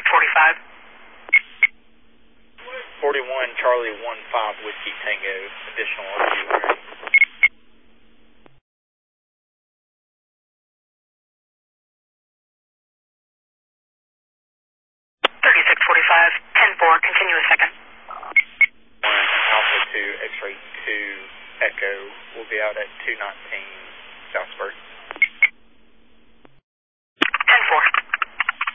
4645. 41 Charlie 15 Whiskey Tango, additional RQ. 3645, 10-4, continue a second. 1 Alpha 2 X-ray 2 Echo will be out at 219 Southburg.